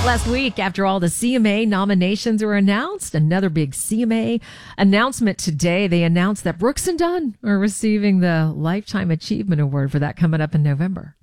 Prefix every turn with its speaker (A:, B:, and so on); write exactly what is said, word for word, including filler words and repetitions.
A: Last week, after all the C M A nominations were announced, another big C M A announcement today. They announced that Brooks and Dunn are receiving the Lifetime Achievement Award for that coming up in November.